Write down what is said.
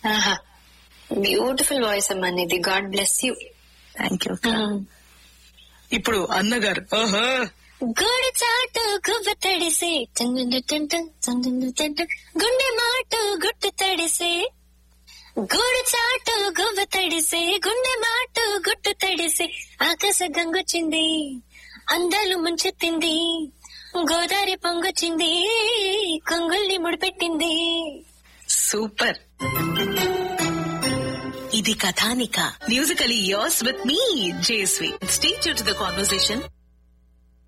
ఆహా, beautiful voice అమ్మా నీది. God bless you. Thank you. ఇప్పుడు అన్నగారు గోడి చాటు గువ్వ తడిసే గుండె మాటు గుట్టు తడిసే, గోడి చాటు గువ్వ తడిసే గుండె మాటు గుట్టు తడిసే, ఆకాశ గంగొచ్చింది అందాలు ముంచెత్తింది, గోదావరి పొంగొచ్చింది కొంగుల్ని ముడిపెట్టింది. సూపర్. ఇది కథానిక, musically yours with me, Jayasvi. Stay tuned to the conversation.